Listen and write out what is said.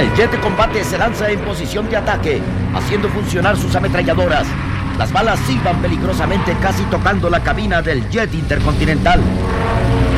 El jet de combate se lanza en posición de ataque, haciendo funcionar sus ametralladoras. Las balas silban peligrosamente, casi tocando la cabina del jet intercontinental.